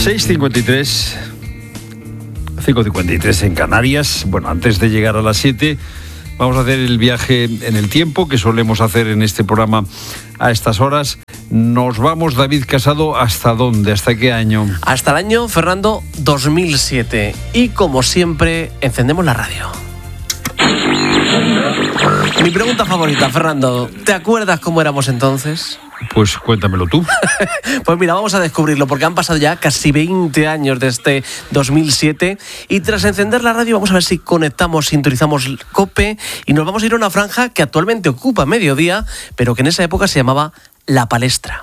6:53, 5:53 en Canarias. Bueno, antes de llegar a las 7, vamos a hacer el viaje en el tiempo que solemos hacer en este programa a estas horas. Nos vamos, David Casado, ¿hasta dónde? ¿Hasta qué año? Hasta el año, Fernando, 2007. Y como siempre, encendemos la radio. Mi pregunta favorita, Fernando, ¿te acuerdas cómo éramos entonces? Pues cuéntamelo tú. Pues mira, vamos a descubrirlo porque han pasado ya casi 20 años de este 2007 y tras encender la radio vamos a ver si conectamos, sintonizamos COPE y nos vamos a ir a una franja que actualmente ocupa mediodía, pero que en esa época se llamaba La Palestra.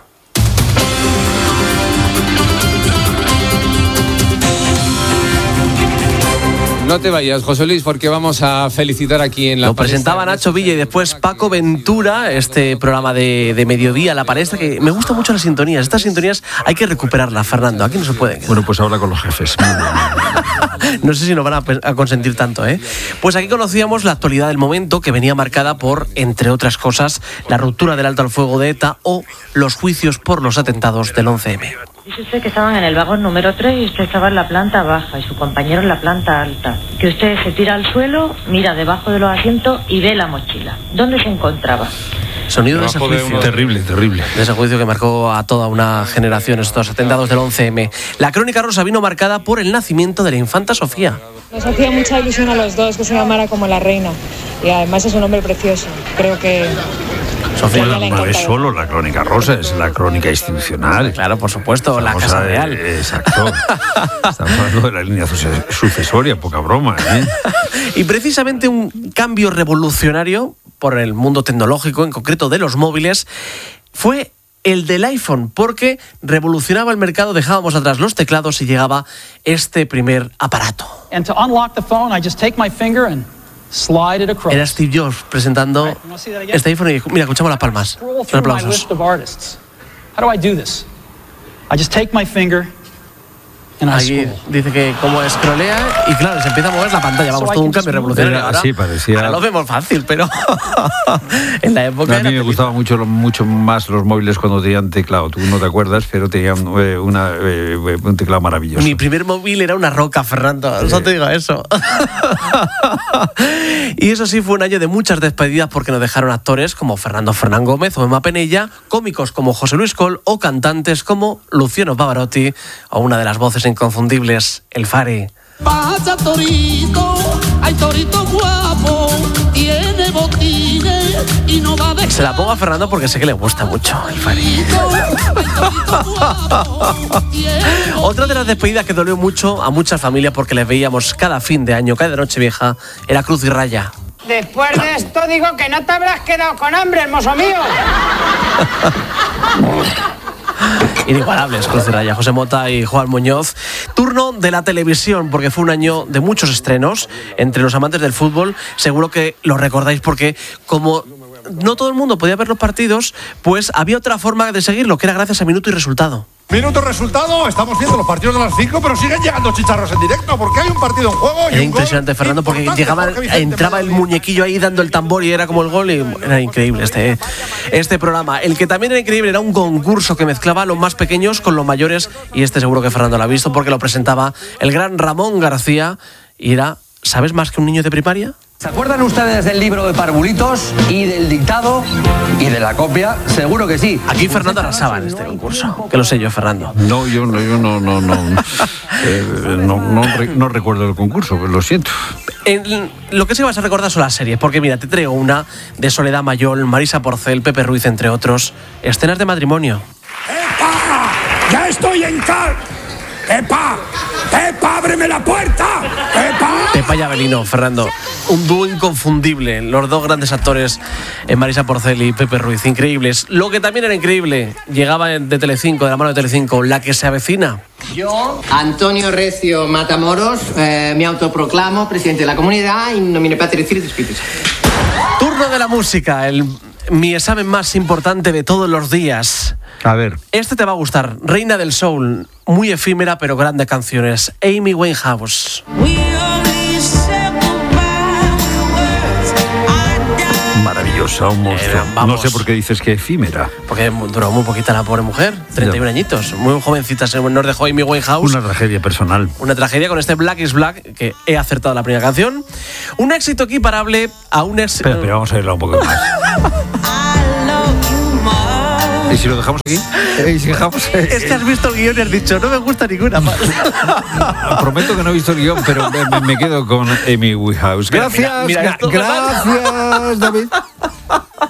No te vayas, José Luis, porque vamos a felicitar aquí en La Lo Palestra. presentaba Nacho Villa y después Paco Ventura, este programa de mediodía, La Palestra, que me gustan mucho las sintonías. Estas sintonías hay que recuperarlas, Fernando, aquí no se pueden. Bueno, pues habla con los jefes. No sé si nos van a consentir tanto, ¿eh? Pues aquí conocíamos la actualidad del momento, que venía marcada por, entre otras cosas, la ruptura del alto al fuego de ETA o los juicios por los atentados del 11M. Dice usted que estaban en el vagón número 3 y usted estaba en la planta baja y su compañero en la planta alta. Que usted se tira al suelo, mira debajo de los asientos y ve la mochila. ¿Dónde se encontraba? Sonido de ese juicio. Terrible. De ese juicio que marcó a toda una generación, estos atentados del 11M. La crónica rosa vino marcada por el nacimiento de la infanta Sofía. Nos hacía mucha ilusión a los dos que se llamara como la reina. Y además es un hombre precioso. Creo que... Sofía No es solo la crónica rosa, es la crónica institucional. Claro, por supuesto, la Casa Real. Exacto. Estamos hablando de la línea sucesoria, poca broma, ¿eh? Y precisamente un cambio revolucionario por el mundo tecnológico, en concreto de los móviles, fue el del iPhone, porque revolucionaba el mercado, dejábamos atrás los teclados y llegaba este primer aparato. And to unlock the phone, I just take my finger and slide it across. Era Steve Jobs presentando este iPhone y mira, escuchamos las palmas. Scroll Los through my aplausos. list of artists. How do I do this? I just take my finger and I Aquí scroll. dice que como escrolea y claro, se empieza a mover la pantalla. Vamos, todo un cambio revolucionario. Era Ahora, así, parecía. ahora lo vemos fácil, pero en la época A mí me gustaban mucho más los móviles cuando tenían teclado. Tú no te acuerdas, pero tenían un teclado maravilloso. Mi primer móvil era una Roca, Fernando. Solo te digo eso. Y eso sí, fue un año de muchas despedidas porque nos dejaron actores como Fernando Fernán Gómez o Emma Penella, cómicos como José Luis Col o cantantes como Luciano Pavarotti o una de las voces inconfundibles, el Fari. Pasa torito, hay torito guapo, tiene botines y no va de... Se la pongo a Fernando porque sé que le gusta mucho el Fari. Otra de las despedidas que dolió mucho a muchas familias porque les veíamos cada fin de año, cada Nochevieja, era Cruz y Raya. Después de esto digo que no te habrás quedado con hambre, hermoso mío. Inigualables, Cruz y Raya, José Mota y Juan Muñoz. Turno de la televisión, porque fue un año de muchos estrenos. Entre los amantes del fútbol, seguro que lo recordáis porque como no todo el mundo podía ver los partidos, pues había otra forma de seguirlo, que era gracias a Minuto y Resultado. Minuto resultado, estamos viendo los partidos de las 5, pero siguen llegando chicharros en directo porque hay un partido en juego. Y Era un impresionante, gol Fernando, porque entraba el muñequillo ahí dando el tambor y era como el gol y era increíble este programa. El que también era increíble era un concurso que mezclaba a los más pequeños con los mayores y este seguro que Fernando lo ha visto porque lo presentaba el gran Ramón García y era, ¿sabes más que un niño de primaria? ¿Se acuerdan ustedes del libro de Parvulitos y del dictado y de la copia? Seguro que sí. Aquí Fernando arrasaba en este concurso, que lo sé yo, Fernando. No, yo no recuerdo el concurso, pues lo siento. Lo que sí vas a recordar son las series, porque mira, te traigo una de Soledad Mayol, Marisa Porcel, Pepe Ruiz, entre otros, escenas de matrimonio. ¡Epa! ¡Ya estoy en cal! ¡Epa! ¡Epa! ¡Ábreme la puerta! ¡Epa! Pepa y Abelino, Fernando. Un dúo inconfundible. Los dos grandes actores, Marisa Porcel y Pepe Ruiz. Increíbles. Lo que también era increíble, llegaba de Telecinco, de la mano de Telecinco, La que se avecina. Yo, Antonio Recio Matamoros, me autoproclamo presidente de la comunidad y nomine patria de espíritus. Turno de la música, mi examen más importante de todos los días. A ver. Este te va a gustar. Reina del Soul, muy efímera pero grandes canciones. Amy Winehouse. Maravilloso. diosa, un monstruo. No sé por qué dices que efímera. Porque duró muy poquita la pobre mujer, 31 añitos, muy jovencita, nos dejó Amy Winehouse. Una tragedia personal. Una tragedia con este Black is Black, que he acertado la primera canción. Un éxito equiparable a un éxito... Espera, vamos a irla un poco más. ¿Y si lo dejamos aquí? ¿Y si dejamos? Es que has visto el guión y has dicho, no me gusta ninguna más. Prometo que no he visto el guión, pero me quedo con Amy Winehouse. Gracias, mira, gracias, David.